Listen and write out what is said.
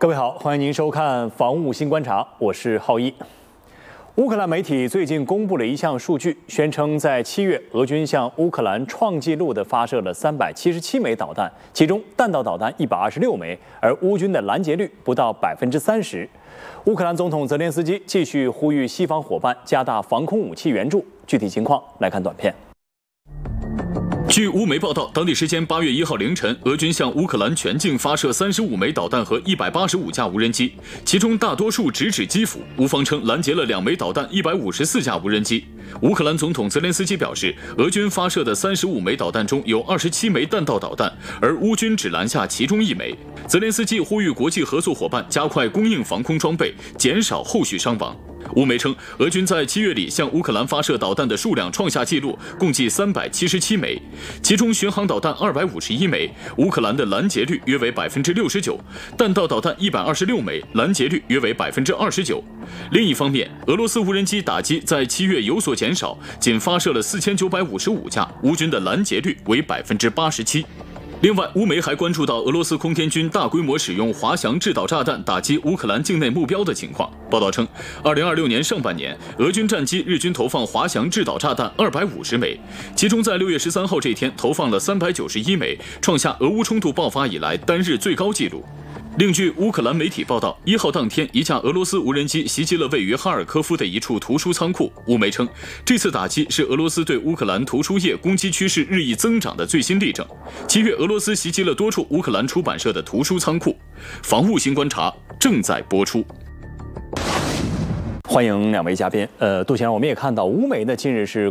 各位好，欢迎您收看《防务新观察》，我是浩一。乌克兰媒体最近公布了一项数据，宣称在7月，俄军向乌克兰创纪录地发射了377枚导弹，其中弹道导弹126枚，而乌军的拦截率不到30%。乌克兰总统泽连斯基继续呼吁西方伙伴加大防空武器援助。具体情况来看短片。 据乌媒报道，当地时间8月1号凌晨，俄军向乌克兰全境发射35枚导弹和185架无人机，其中大多数直指基辅。乌方称拦截了2枚导弹、154架无人机。乌克兰总统泽连斯基表示，俄军发射的35枚导弹中有27枚弹道导弹，而乌军只拦下其中1枚。泽连斯基呼吁国际合作伙伴加快供应防空装备，减少后续伤亡。乌媒称，俄军在7月里向乌克兰发射导弹的数量创下纪录，共计377枚，其中巡航导弹251枚，乌克兰的拦截率约为69%，弹道导弹126枚，拦截率约为29%。另一方面，俄罗斯无人机打击在7月有所减少，仅发射了4955架，乌军的拦截率为87%。另外，乌媒还关注到俄罗斯空天军大规模使用滑翔制导炸弹打击乌克兰境内目标的情况。报道称，2026年上半年，俄军战机日均投放滑翔制导炸弹250枚，其中在6月13号这天投放了391枚，创下俄乌冲突爆发以来单日最高纪录。另据乌克兰媒体报道，1号当天，一架俄罗斯无人机袭击了位于哈尔科夫的一处图书仓库。乌媒称，这次打击是俄罗斯对乌克兰图书业攻击趋势日益增长的最新例证。7月，俄罗斯袭击了多处乌克兰出版社的图书仓库。防务新观察正在播出。 欢迎2位嘉宾。杜先生，我们也看到乌媒呢近日是